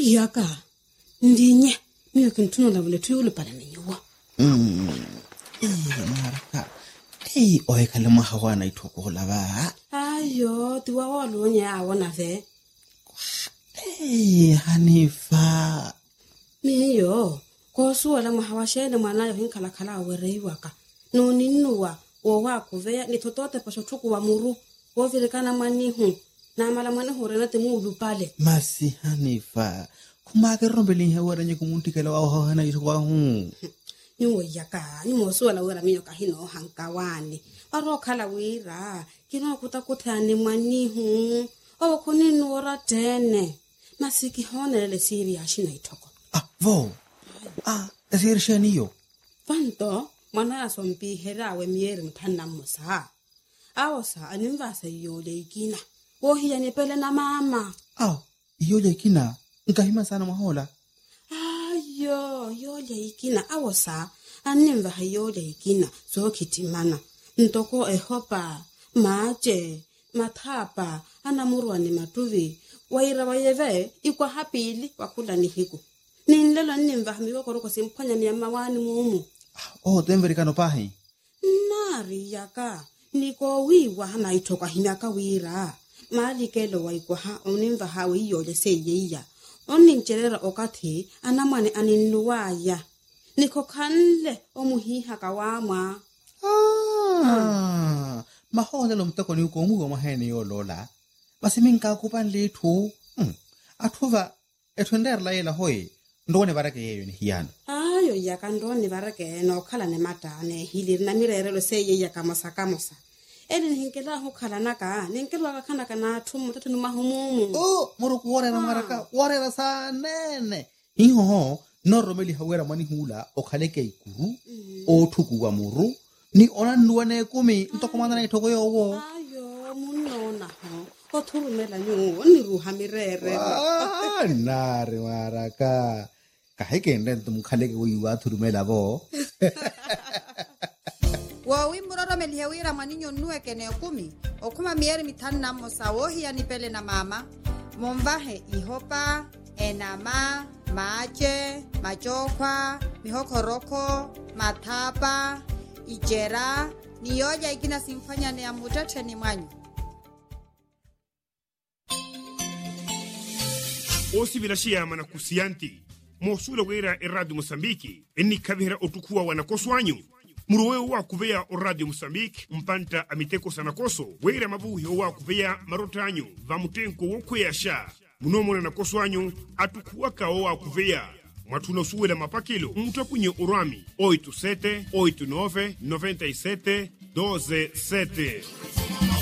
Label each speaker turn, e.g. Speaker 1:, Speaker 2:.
Speaker 1: Yaka. Ndinye. Miyo kintuno la vile tuyulu pala ninyuwa.
Speaker 2: Maraka. Oe kalema hawana itoko lava.
Speaker 1: Ayo, tuwa walu nye awona ve.
Speaker 2: Hanifa.
Speaker 1: Miyo. Kosu wala mahawashene mwanayo hinkala awere iwaka. No ninuwa. Owa kuvea ni totote pashotuku wa muru. Wovilikana manihu. Na mala manihu renate muulu pale.
Speaker 2: Masi Hanifa. Kumake rombeli hewara nye kumuntikela wa hana itoko wa huu.
Speaker 1: Nyuwa yaka. Nyuwa suwa la wera miyo kahino hankawani. Waro kala wira. Kino kutakuteani manihu. Owa kuninu ora tene. Masiki honele siri ashina itoko.
Speaker 2: Vo. Tasiri shaniyo.
Speaker 1: Fanto. Mwana asompi herawe mieri mtanda musa. Awosa animvasa yole ikina. Wohiya nipele na mama.
Speaker 2: Yole ikina. Nkahima sana mahola.
Speaker 1: Yole ikina. Awosa animva yole ikina. So kitimana. Ntoko ehopa. Maje. Matapa. Anamurwa ni matuvi. Waira wayeve. Ikwa hapili. Wakula ni hiku. Ninlelo nimva hamiwa koroko simpanya ni amawani mumu.
Speaker 2: Temverikano pahi.
Speaker 1: Nari yaka. Niko wiwa hana itoka hinaka wira. Mali kelo waiko onimva hawe yole seyeya. Onincherera okati anamwane aninuwaya. Niko kanle omuhiha kawama.
Speaker 2: Mahole lo mtako ni ukomu wa mahene yo lola. Basi minka kupan letu. Atuva etwender la yela hoi. Ndone barake yeyo ni hiyano.
Speaker 1: Ayo yaka ndone barake no kala ne matane hiliri na mirerelo seyeya kamosa. Eli hinkela hukala naka. Ninkelo wakakana kana atumu tatu numahumumu.
Speaker 2: Muruku warera maraka. Warera saa nene. Hiho noro meli hawera mani hula. Okhaleke ikuru. Otuku wa muru. Ni onanduwane kumi. Ntoko mandana itoko yowo.
Speaker 1: Ayo munona ho. Oturu mela nyu. Niruha mirere.
Speaker 2: Nare maraka. Kaheke ndento mukhaleke wiwa turu mela bo.
Speaker 3: Wawi muroro melihewira maninyo nuwe kene okuma mieri mitana mosa wohi anipele na mama momvahe ihopa enama mache machokwa mihokoroko matapa ijera niyoja ikina simfanya ne amutete ni mwanyu
Speaker 4: Osi vilashia mana kusianti mosula wera Radio Mosambiki eni kabihera otukua wanakoswanyu Murowe wa kuvea o Radio Mosambiki mpanta amiteko sanakoso wera mabuhi wa kuvea marotanyu vamutenko wokweyasha munomona nakoswanyu atukuwaka wa kuvea mwatuna usuwela mapakilo mutakunye urami 87 89 97 12 7